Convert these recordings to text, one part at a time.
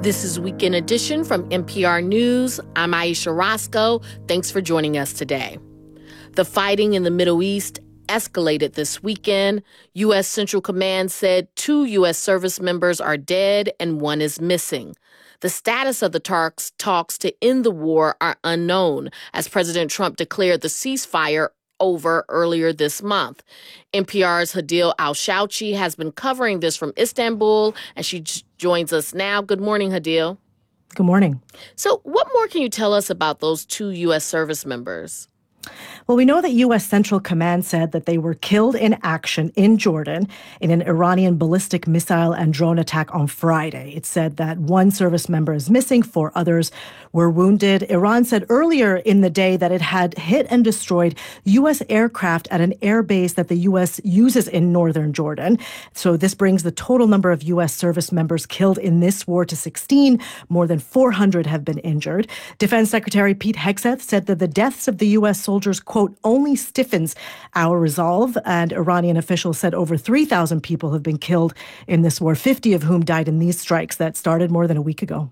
This is Weekend Edition from NPR News. I'm Aisha Roscoe. Thanks for joining us today. The fighting in the Middle East escalated this weekend. U.S. Central Command said 2 U.S. service members are dead and 1 is missing. The status of the talks to end the war are unknown, as President Trump declared the ceasefire over earlier this month. NPR's Hadil Al-Shauchi has been covering this from Istanbul, and she joins us now. Good morning, Hadil. Good morning. So what more can you tell us about those 2 U.S. service members? Well, we know that U.S. Central Command said that they were killed in action in Jordan in an Iranian ballistic missile and drone attack on Friday. It said that 1 service member is missing, 4 others were wounded. Iran said earlier in the day that it had hit and destroyed U.S. aircraft at an air base that the U.S. uses in northern Jordan. So this brings the total number of U.S. service members killed in this war to 16. More than 400 have been injured. Defense Secretary Pete Hegseth said that the deaths of the U.S. soldiers, quote, only stiffens our resolve. And Iranian officials said over 3,000 people have been killed in this war, 50 of whom died in these strikes that started more than a week ago.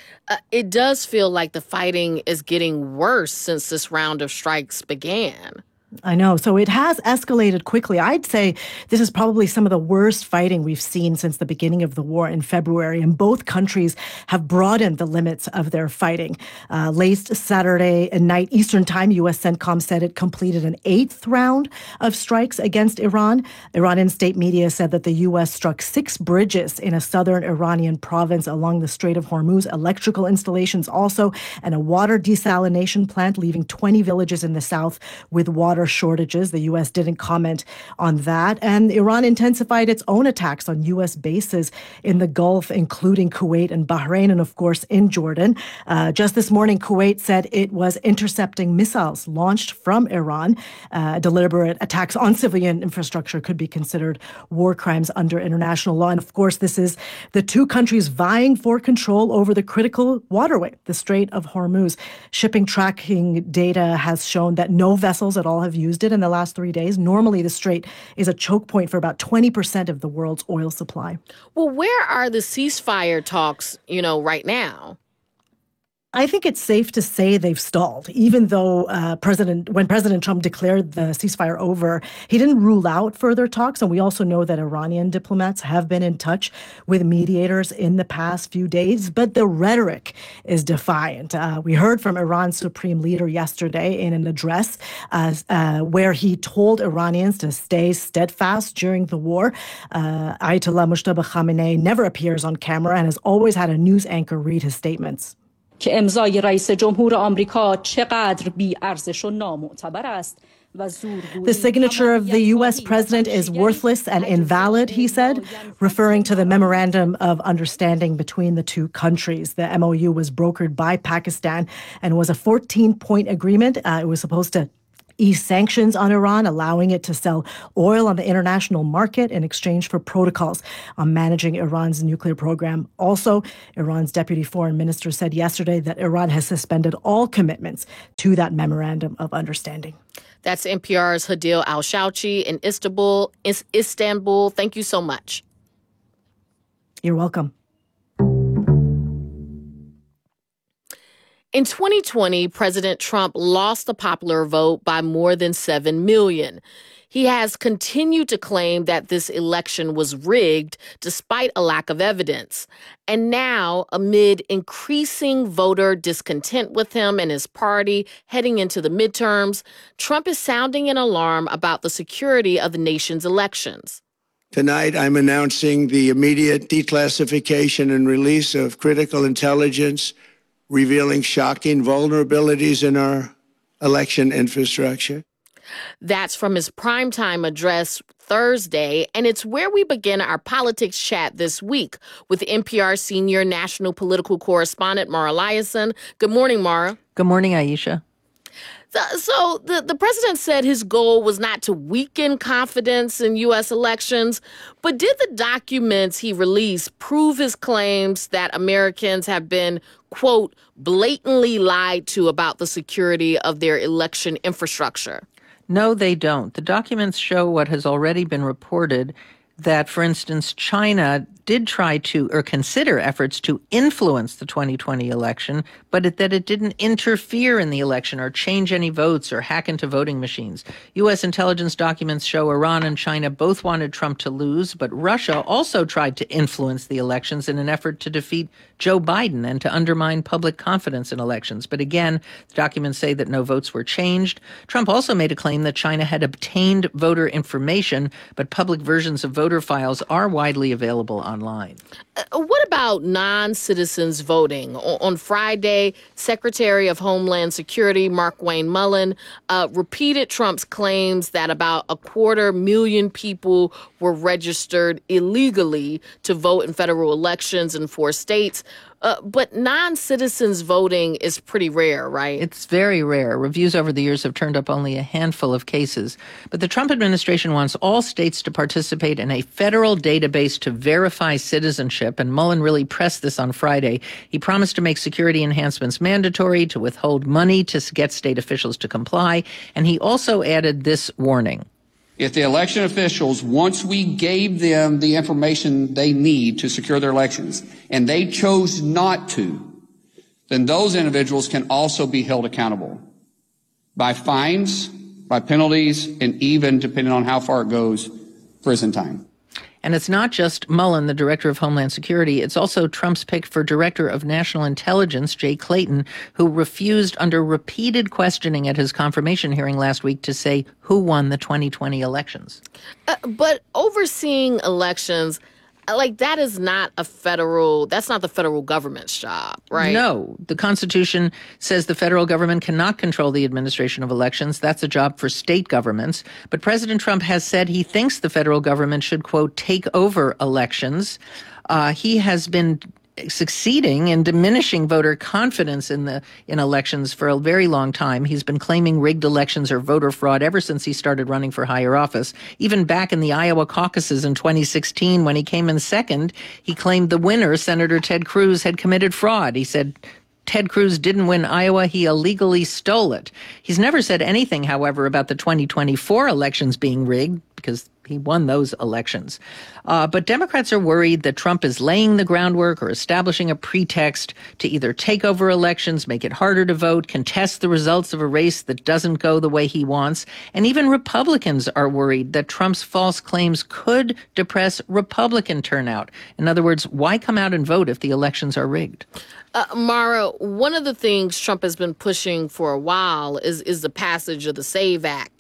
It does feel like the fighting is getting worse since this round of strikes began. I know. So it has escalated quickly. I'd say this is probably some of the worst fighting we've seen since the beginning of the war in February. And both countries have broadened the limits of their fighting. Late Saturday night Eastern time, U.S. CENTCOM said it completed an 8th round of strikes against Iran. Iranian state media said that the U.S. struck 6 bridges in a southern Iranian province along the Strait of Hormuz, electrical installations also, and a water desalination plant, leaving 20 villages in the south with water shortages. The U.S. didn't comment on that. And Iran intensified its own attacks on U.S. bases in the Gulf, including Kuwait and Bahrain, and of course in Jordan. Just this morning, Kuwait said it was intercepting missiles launched from Iran. Deliberate attacks on civilian infrastructure could be considered war crimes under international law. And of course, this is the 2 countries vying for control over the critical waterway, the Strait of Hormuz. Shipping tracking data has shown that no vessels at all have used it in the last 3 days. Normally, the strait is a choke point for about 20% of the world's oil supply. Well, where are the ceasefire talks, right now? I think it's safe to say they've stalled, even though when President Trump declared the ceasefire over, he didn't rule out further talks. And we also know that Iranian diplomats have been in touch with mediators in the past few days, but the rhetoric is defiant. We heard from Iran's supreme leader yesterday in an address where he told Iranians to stay steadfast during the war. Ayatollah Mujtaba Khamenei never appears on camera and has always had a news anchor read his statements. که امضای رئیس جمهور آمریکا چقدر بی‌ارزش و نامعتبر است. The signature of the U.S. president is worthless and invalid, he said, referring to the memorandum of understanding between the 2 countries. The MOU was brokered by Pakistan and was a 14-point agreement. It was supposed to ease sanctions on Iran, allowing it to sell oil on the international market in exchange for protocols on managing Iran's nuclear program. Also, Iran's deputy foreign minister said yesterday that Iran has suspended all commitments to that memorandum of understanding. That's NPR's Hadil Al-Shauchi in Istanbul. Thank you so much. You're welcome. In 2020, President Trump lost the popular vote by more than 7 million. He has continued to claim that this election was rigged despite a lack of evidence. And now, amid increasing voter discontent with him and his party heading into the midterms, Trump is sounding an alarm about the security of the nation's elections. Tonight, I'm announcing the immediate declassification and release of critical intelligence revealing shocking vulnerabilities in our election infrastructure. That's from his primetime address Thursday, and it's where we begin our politics chat this week with NPR senior national political correspondent Mara Liasson. Good morning, Mara. Good morning, Aisha. So the president said his goal was not to weaken confidence in U.S. elections, but did the documents he released prove his claims that Americans have been, quote, blatantly lied to about the security of their election infrastructure? No, they don't. The documents show what has already been reported, that, for instance, China did try to or consider efforts to influence the 2020 election, but that it didn't interfere in the election or change any votes or hack into voting machines. U.S. intelligence documents show Iran and China both wanted Trump to lose, but Russia also tried to influence the elections in an effort to defeat Joe Biden and to undermine public confidence in elections. But again, the documents say that no votes were changed. Trump also made a claim that China had obtained voter information, but public versions of voter files are widely available online. What about non-citizens voting? On Friday, Secretary of Homeland Security Markwayne Mullin repeated Trump's claims that about 250,000 people were registered illegally to vote in federal elections in 4 states. But non-citizens voting is pretty rare, right? It's very rare. Reviews over the years have turned up only a handful of cases. But the Trump administration wants all states to participate in a federal database to verify citizenship, and Mullin really pressed this on Friday. He promised to make security enhancements mandatory, to withhold money to get state officials to comply, and he also added this warning. If the election officials, once we gave them the information they need to secure their elections, and they chose not to, then those individuals can also be held accountable by fines, by penalties, and even, depending on how far it goes, prison time. And it's not just Mullin, the director of Homeland Security. It's also Trump's pick for director of national intelligence, Jay Clayton, who refused under repeated questioning at his confirmation hearing last week to say who won the 2020 elections. But overseeing elections, that is not that's not the federal government's job, right? No. The Constitution says the federal government cannot control the administration of elections. That's a job for state governments. But President Trump has said he thinks the federal government should, quote, take over elections. He has been succeeding in diminishing voter confidence in elections for a very long time. He's been claiming rigged elections or voter fraud ever since he started running for higher office. Even back in the Iowa caucuses in 2016, when he came in second, he claimed the winner, Senator Ted Cruz, had committed fraud. He said Ted Cruz didn't win Iowa, he illegally stole it. He's never said anything, however, about the 2024 elections being rigged, because he won those elections. But Democrats are worried that Trump is laying the groundwork or establishing a pretext to either take over elections, make it harder to vote, contest the results of a race that doesn't go the way he wants. And even Republicans are worried that Trump's false claims could depress Republican turnout. In other words, why come out and vote if the elections are rigged? Mara, one of the things Trump has been pushing for a while is the passage of the SAVE Act.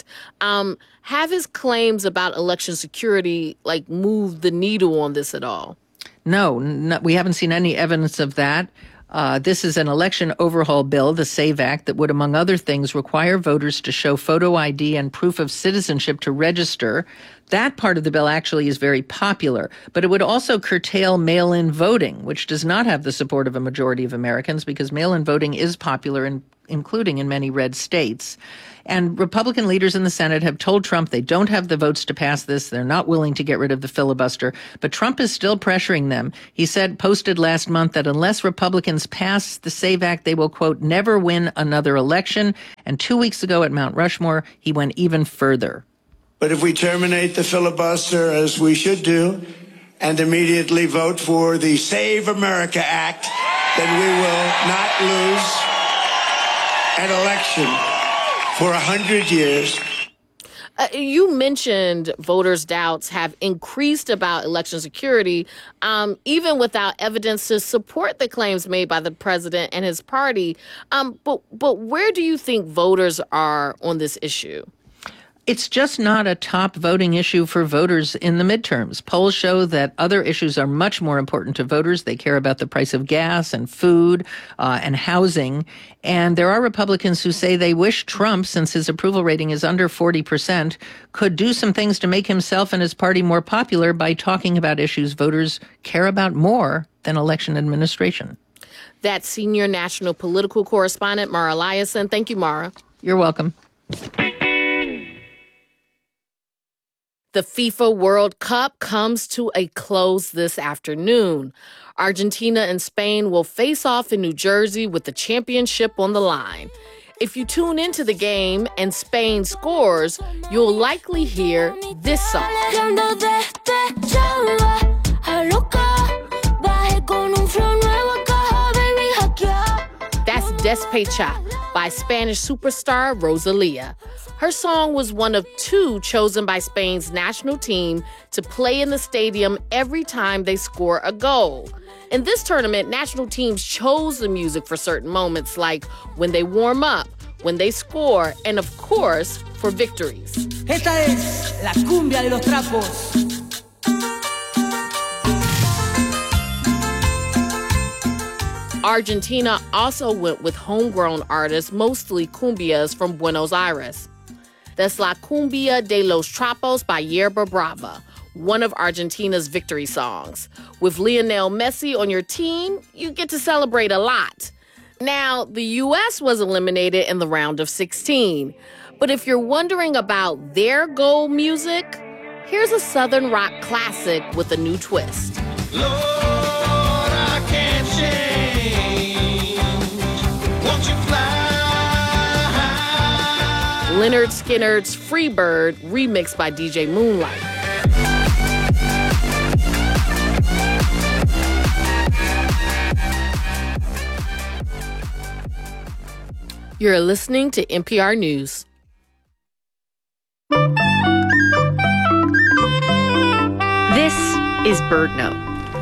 Have his claims about election security moved the needle on this at all? No, we haven't seen any evidence of that. This is an election overhaul bill, the SAVE Act, that would, among other things, require voters to show photo ID and proof of citizenship to register. That part of the bill actually is very popular, but it would also curtail mail-in voting, which does not have the support of a majority of Americans because mail-in voting is popular, including in many red states. And Republican leaders in the Senate have told Trump they don't have the votes to pass this. They're not willing to get rid of the filibuster. But Trump is still pressuring them. He posted last month that unless Republicans pass the SAVE Act, they will, quote, never win another election. And 2 weeks ago at Mount Rushmore, he went even further. But if we terminate the filibuster, as we should do, and immediately vote for the Save America Act, then we will not lose an election for 100 years. You mentioned voters' doubts have increased about election security, even without evidence to support the claims made by the president and his party. But where do you think voters are on this issue? It's just not a top voting issue for voters in the midterms. Polls show that other issues are much more important to voters. They care about the price of gas and food and housing. And there are Republicans who say they wish Trump, since his approval rating is under 40%, could do some things to make himself and his party more popular by talking about issues voters care about more than election administration. That's senior national political correspondent Mara Liasson. Thank you, Mara. You're welcome. The FIFA World Cup comes to a close this afternoon. Argentina and Spain will face off in New Jersey with the championship on the line. If you tune into the game and Spain scores, you'll likely hear this song. That's Despecha by Spanish superstar Rosalía. Her song was one of 2 chosen by Spain's national team to play in the stadium every time they score a goal. In this tournament, national teams chose the music for certain moments, like when they warm up, when they score, and of course, for victories. Esta es la cumbia de los trapos. Argentina also went with homegrown artists, mostly cumbias from Buenos Aires. That's La Cumbia de los Trapos by Yerba Brava, one of Argentina's victory songs. With Lionel Messi on your team, you get to celebrate a lot. Now, the U.S. was eliminated in the round of 16. But if you're wondering about their goal music, here's a Southern rock classic with a new twist. Lord, I can't change. Won't you fly? Lynyrd Skynyrd's Free Bird, remixed by DJ Moonlight. You're listening to NPR News. This is BirdNote.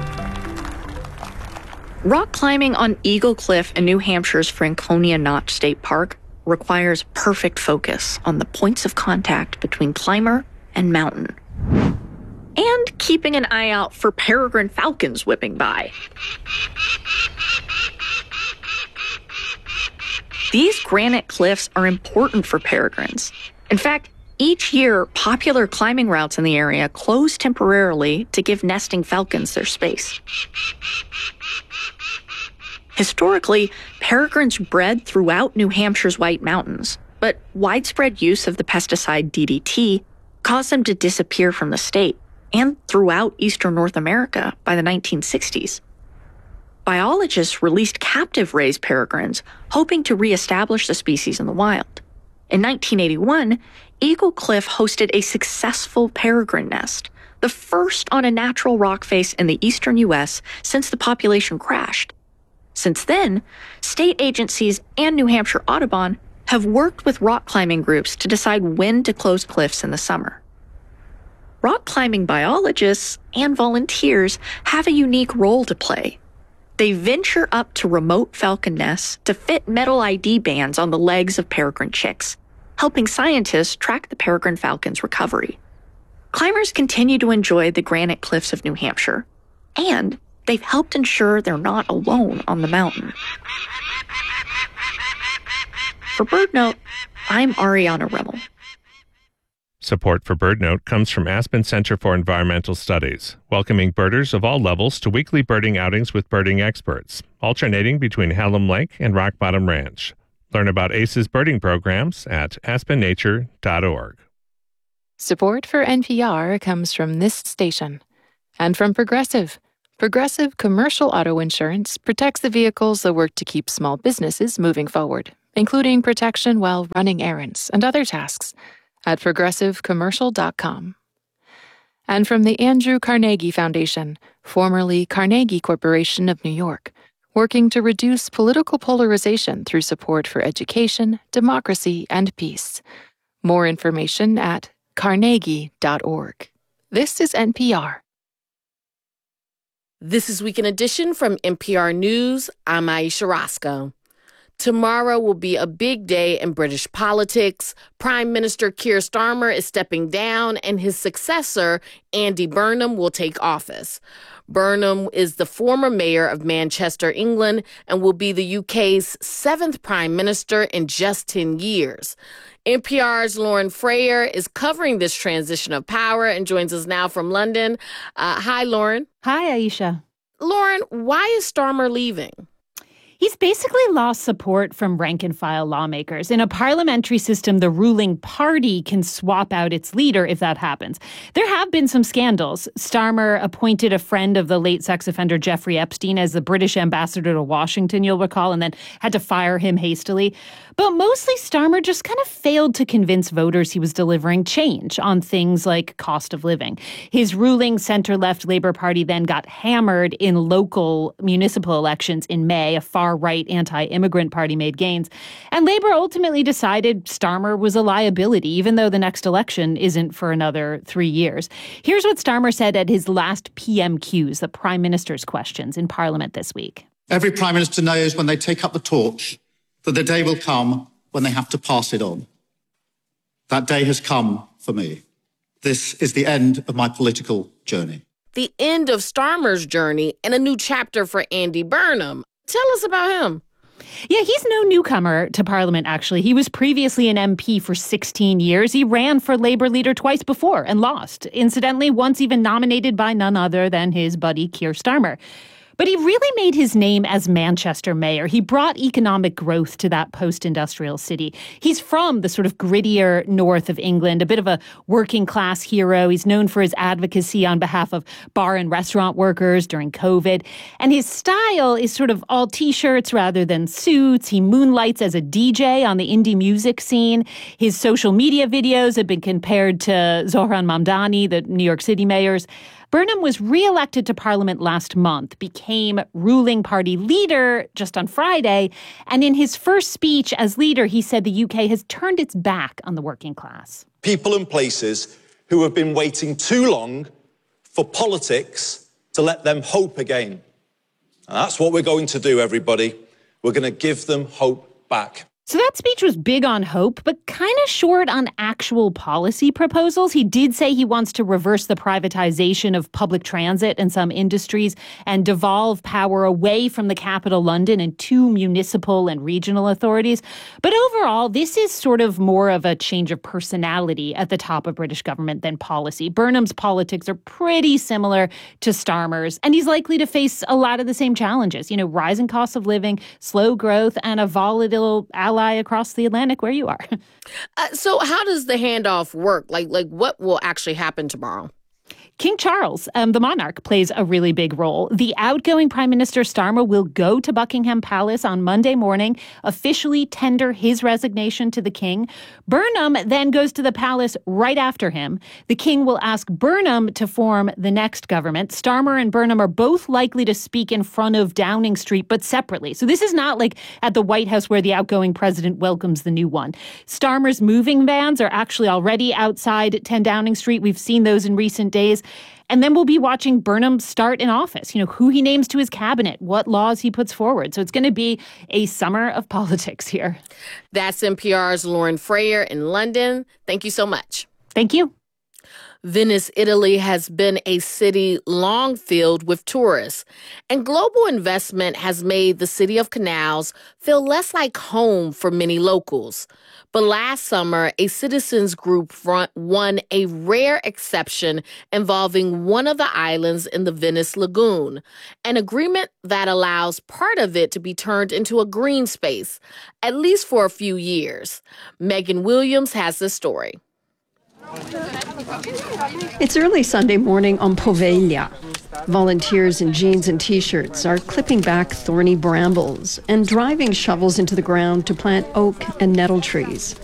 Rock climbing on Eagle Cliff in New Hampshire's Franconia Notch State Park requires perfect focus on the points of contact between climber and mountain, and keeping an eye out for peregrine falcons whipping by. These granite cliffs are important for peregrines. In fact, each year, popular climbing routes in the area close temporarily to give nesting falcons their space. Historically, peregrines bred throughout New Hampshire's White Mountains, but widespread use of the pesticide DDT caused them to disappear from the state and throughout eastern North America by the 1960s. Biologists released captive-raised peregrines, hoping to reestablish the species in the wild. In 1981, Eagle Cliff hosted a successful peregrine nest, the first on a natural rock face in the eastern U.S. since the population crashed. Since then, state agencies and New Hampshire Audubon have worked with rock climbing groups to decide when to close cliffs in the summer. Rock climbing biologists and volunteers have a unique role to play. They venture up to remote falcon nests to fit metal ID bands on the legs of peregrine chicks, helping scientists track the peregrine falcon's recovery. Climbers continue to enjoy the granite cliffs of New Hampshire, and they've helped ensure they're not alone on the mountain. For BirdNote, I'm Ariana Remmel. Support for BirdNote comes from Aspen Center for Environmental Studies, welcoming birders of all levels to weekly birding outings with birding experts, alternating between Hallam Lake and Rock Bottom Ranch. Learn about ACE's birding programs at aspennature.org. Support for NPR comes from this station and from Progressive. Progressive Commercial Auto Insurance protects the vehicles that work to keep small businesses moving forward, including protection while running errands and other tasks at progressivecommercial.com. And from the Andrew Carnegie Foundation, formerly Carnegie Corporation of New York, working to reduce political polarization through support for education, democracy, and peace. More information at carnegie.org. This is NPR. This is Weekend Edition from NPR News. I'm Aisha Roscoe. Tomorrow will be a big day in British politics. Prime Minister Keir Starmer is stepping down, and his successor, Andy Burnham, will take office. Burnham is the former mayor of Manchester, England, and will be the UK's 7th prime minister in just 10 years. NPR's Lauren Frayer is covering this transition of power and joins us now from London. Hi, Lauren. Hi, Aisha. Lauren, why is Starmer leaving? He's basically lost support from rank-and-file lawmakers. In a parliamentary system, the ruling party can swap out its leader if that happens. There have been some scandals. Starmer appointed a friend of the late sex offender Jeffrey Epstein as the British ambassador to Washington, you'll recall, and then had to fire him hastily. But mostly Starmer just kind of failed to convince voters he was delivering change on things like cost of living. His ruling center-left Labour Party then got hammered in local municipal elections in May. A far-right anti-immigrant party made gains. And Labour ultimately decided Starmer was a liability, even though the next election isn't for another 3 years. Here's what Starmer said at his last PMQs, the Prime Minister's questions, in Parliament this week. Every Prime Minister knows when they take up the torch that the day will come when they have to pass it on. That day has come for me. This is the end of my political journey. The end of Starmer's journey and a new chapter for Andy Burnham. Tell us about him. Yeah, he's no newcomer to Parliament, actually. He was previously an MP for 16 years. He ran for Labour leader twice before and lost. Incidentally, once even nominated by none other than his buddy Keir Starmer. But he really made his name as Manchester mayor. He brought economic growth to that post-industrial city. He's from the sort of grittier north of England, a bit of a working-class hero. He's known for his advocacy on behalf of bar and restaurant workers during COVID. And his style is sort of all T-shirts rather than suits. He moonlights as a DJ on the indie music scene. His social media videos have been compared to Zohran Mamdani, the New York City mayor's. Burnham was re-elected to Parliament last month, became ruling party leader just on Friday, and in his first speech as leader, he said the UK has turned its back on the working class. People and places who have been waiting too long for politics to let them hope again. And that's what we're going to do, everybody. We're going to give them hope back. So that speech was big on hope, but kind of short on actual policy proposals. He did say he wants to reverse the privatization of public transit and some industries and devolve power away from the capital, London, and to municipal and regional authorities. But overall, this is sort of more of a change of personality at the top of British government than policy. Burnham's politics are pretty similar to Starmer's, and he's likely to face a lot of the same challenges. You know, rising costs of living, slow growth, and a volatile ally across the Atlantic where you are. So how does the handoff work? Like what will actually happen tomorrow? King Charles, the monarch, plays a really big role. The outgoing Prime Minister Starmer will go to Buckingham Palace on Monday morning, officially tender his resignation to the king. Burnham then goes to the palace right after him. The king will ask Burnham to form the next government. Starmer and Burnham are both likely to speak in front of Downing Street, but separately. So this is not like at the White House where the outgoing president welcomes the new one. Starmer's moving vans are actually already outside 10 Downing Street. We've seen those in recent days. And then we'll be watching Burnham start in office, you know, who he names to his cabinet, what laws he puts forward. So it's going to be a summer of politics here. That's NPR's Lauren Frayer in London. Thank you so much. Thank you. Venice, Italy has been a city long filled with tourists, and global investment has made the city of canals feel less like home for many locals. But last summer, a citizens group won a rare exception involving one of the islands in the Venice Lagoon, an agreement that allows part of it to be turned into a green space, at least for a few years. Megan Williams has the story. It's early Sunday morning on Poveglia. Volunteers in jeans and T-shirts are clipping back thorny brambles and driving shovels into the ground to plant oak and nettle trees.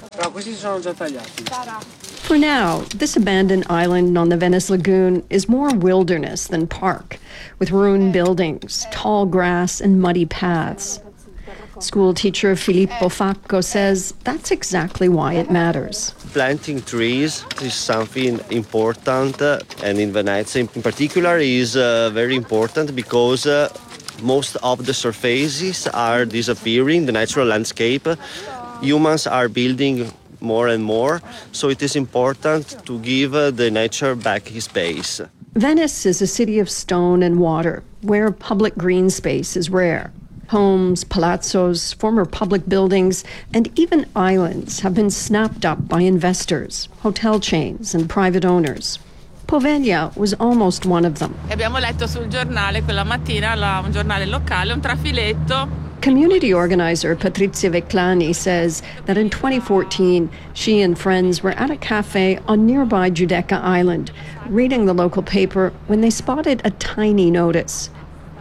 For now, this abandoned island on the Venice Lagoon is more wilderness than park, with ruined buildings, tall grass, and muddy paths. School teacher Filippo Facco says that's exactly why it matters. Planting trees is something important, and in Venice in particular is very important because most of the surfaces are disappearing, the natural landscape. Humans are building more and more, so it is important to give the nature back its space. Venice is a city of stone and water, where public green space is rare. Homes, palazzos, former public buildings, and even islands have been snapped up by investors, hotel chains, and private owners. Poveglia was almost one of them. Abbiamo letto sul giornale quella mattina, un giornale locale, un trafiletto. Community organizer Patrizia Veclani says that in 2014, she and friends were at a cafe on nearby Giudecca Island, reading the local paper when they spotted a tiny notice.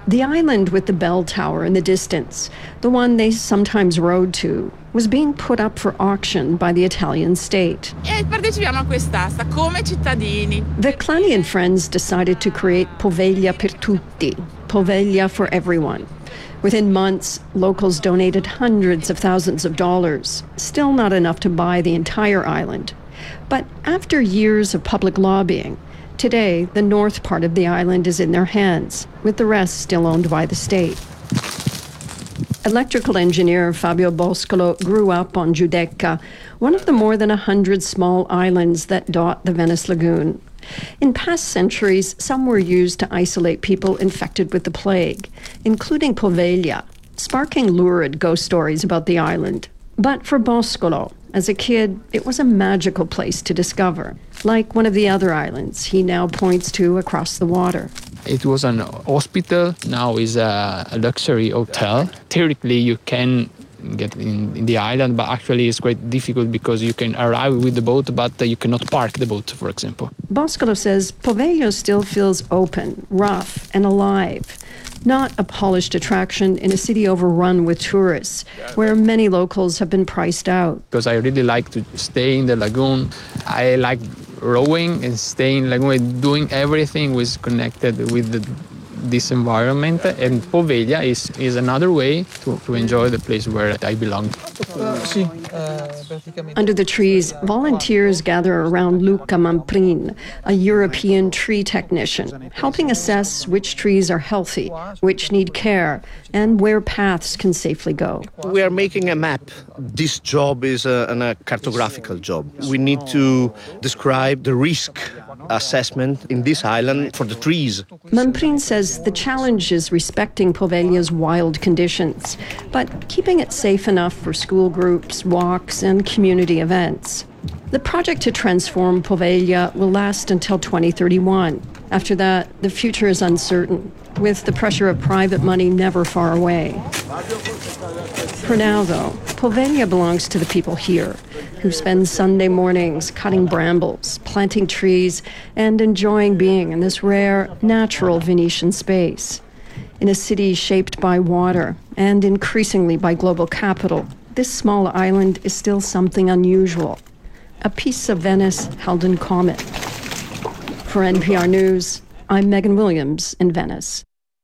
The island with the bell tower in the distance, the one they sometimes rode to, was being put up for auction by the Italian state. E partecipiamo a quest'asta come cittadini. The Clani and friends decided to create Poveglia per tutti, Poveglia for everyone. Within months, locals donated hundreds of thousands of dollars, still not enough to buy the entire island. But after years of public lobbying, today the north part of the island is in their hands, with the rest still owned by the state. Electrical engineer Fabio Boscolo grew up on Giudecca, one of the more than 100 small islands that dot the Venice Lagoon. In past centuries, some were used to isolate people infected with the plague, including Poveglia, sparking lurid ghost stories about the island. But for Boscolo, as a kid, it was a magical place to discover, like one of the other islands he now points to across the water. It was an hospital, now is a luxury hotel. Theoretically, you can get in the island, but actually it's quite difficult because you can arrive with the boat, but you cannot park the boat, for example. Boscolo says Poveglia still feels open, rough, and alive. Not a polished attraction in a city overrun with tourists, where many locals have been priced out. Because I really like to stay in the lagoon. I like rowing and staying in the lagoon and doing everything was connected with this environment, and Poveglia is another way to enjoy the place where I belong. Under the trees, volunteers gather around Luca Mamprin, a European tree technician, helping assess which trees are healthy, which need care, and where paths can safely go. We are making a map. This job is a cartographical job. We need to describe the risk assessment in this island for the trees. Mamprin says the challenge is respecting Poveglia's wild conditions, but keeping it safe enough for school groups, walks, and community events. The project to transform Poveglia will last until 2031. After that, the future is uncertain, with the pressure of private money never far away. For now, though, Poveglia belongs to the people here, who spend Sunday mornings cutting brambles, planting trees, and enjoying being in this rare, natural Venetian space. In a city shaped by water and increasingly by global capital, this small island is still something unusual, a piece of Venice held in common. For NPR News, I'm Megan Williams in Venice.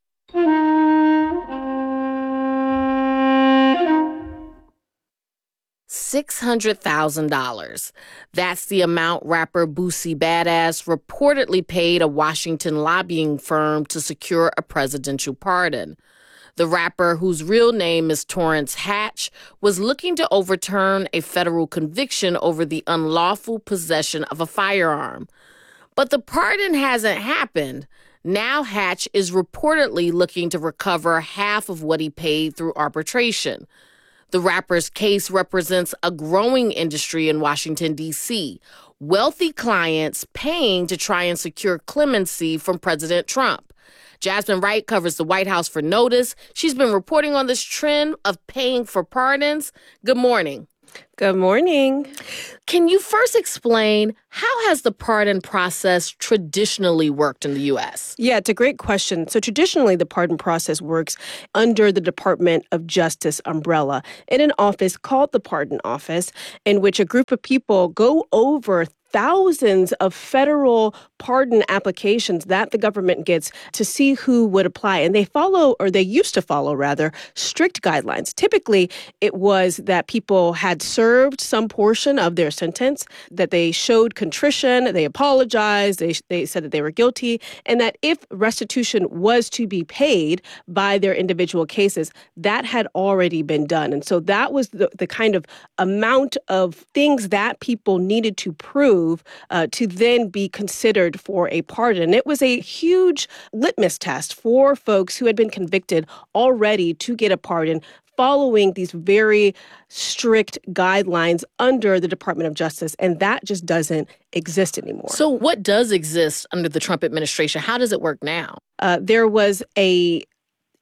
$600,000. That's the amount rapper Boosie Badass reportedly paid a Washington lobbying firm to secure a presidential pardon. The rapper, whose real name is Torrance Hatch, was looking to overturn a federal conviction over the unlawful possession of a firearm. But the pardon hasn't happened. Now Hatch is reportedly looking to recover half of what he paid through arbitration. The rapper's case represents a growing industry in Washington, D.C., wealthy clients paying to try and secure clemency from President Trump. Jasmine Wright covers the White House for Notice. She's been reporting on this trend of paying for pardons. Good morning. Good morning. Can you first explain how has the pardon process traditionally worked in the U.S.? Yeah, it's a great question. So traditionally, the pardon process works under the Department of Justice umbrella in an office called the Pardon Office, in which a group of people go over thousands of federal pardon applications that the government gets to see who would apply. And they follow, or they used to follow rather, strict guidelines. Typically, it was that people had served some portion of their sentence, that they showed contrition, they apologized, they said that they were guilty, and that if restitution was to be paid by their individual cases, that had already been done. And so that was the kind of amount of things that people needed to prove to then be considered for a pardon. It was a huge litmus test for folks who had been convicted already to get a pardon following these very strict guidelines under the Department of Justice, and that just doesn't exist anymore. So what does exist under the Trump administration? How does it work now? There was a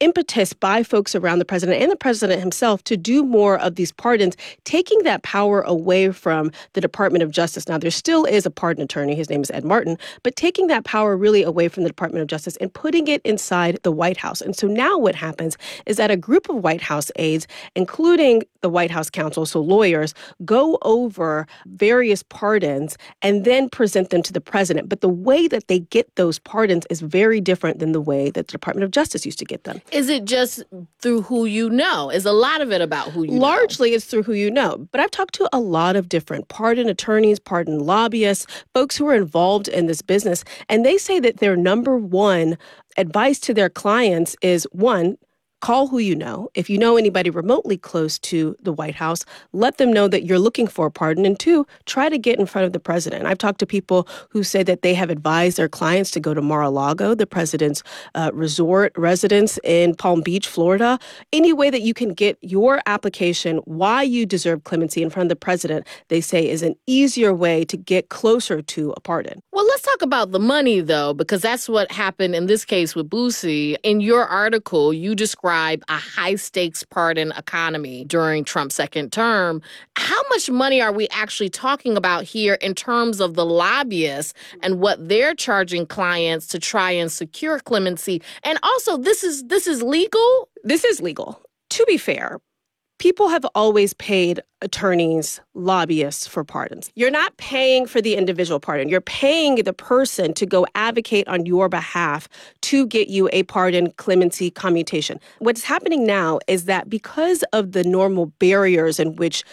impetus by folks around the president and the president himself to do more of these pardons, taking that power away from the Department of Justice. Now, there still is a pardon attorney. His name is Ed Martin, but taking that power really away from the Department of Justice and putting it inside the White House. And so now what happens is that a group of White House aides, including the White House counsel, so lawyers, go over various pardons and then present them to the president. But the way that they get those pardons is very different than the way that the Department of Justice used to get them. Is it just through who you know? Is a lot of it about who you know? Largely, it's through who you know. But I've talked to a lot of different pardon attorneys, pardon lobbyists, folks who are involved in this business, and they say that their number one advice to their clients is, one, call who you know. If you know anybody remotely close to the White House, let them know that you're looking for a pardon. And two, try to get in front of the president. I've talked to people who say that they have advised their clients to go to Mar-a-Lago, the president's resort residence in Palm Beach, Florida. Any way that you can get your application why you deserve clemency in front of the president, they say is an easier way to get closer to a pardon. Well, let's talk about the money, though, because that's what happened in this case with Boosie. In your article, you describe a high-stakes pardon economy during Trump's second term. How much money are we actually talking about here in terms of the lobbyists and what they're charging clients to try and secure clemency? And also, this is legal? This is legal. To be fair, people have always paid attorneys, lobbyists for pardons. You're not paying for the individual pardon. You're paying the person to go advocate on your behalf to get you a pardon, clemency, commutation. What's happening now is that because of the normal barriers in which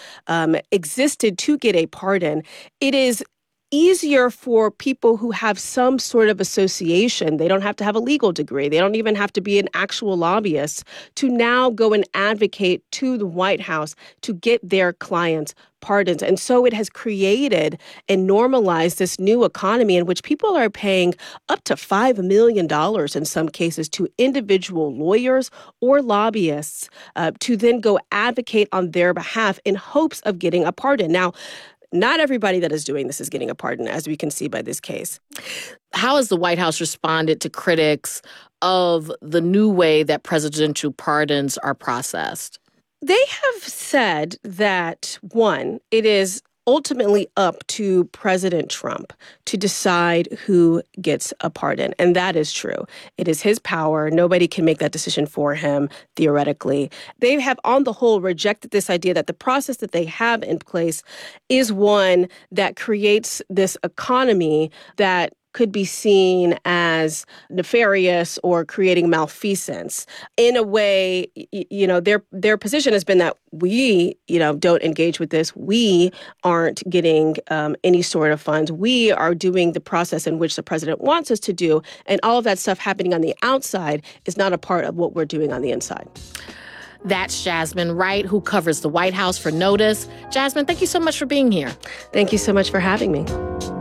existed to get a pardon, it is easier for people who have some sort of association. They don't have to have a legal degree. They don't even have to be an actual lobbyist to now go and advocate to the White House to get their clients pardons. And so it has created and normalized this new economy in which people are paying up to $5 million in some cases to individual lawyers or lobbyists to then go advocate on their behalf in hopes of getting a pardon. Now, not everybody that is doing this is getting a pardon, as we can see by this case. How has the White House responded to critics of the new way that presidential pardons are processed? They have said that, one, it is ultimately up to President Trump to decide who gets a pardon. And that is true. It is his power. Nobody can make that decision for him, theoretically. They have, on the whole, rejected this idea that the process that they have in place is one that creates this economy that could be seen as nefarious or creating malfeasance. In a way, their position has been that we, don't engage with this. We aren't getting any sort of funds. We are doing the process in which the president wants us to do. And all of that stuff happening on the outside is not a part of what we're doing on the inside. That's Jasmine Wright, who covers the White House for Notice. Jasmine, thank you so much for being here. Thank you so much for having me.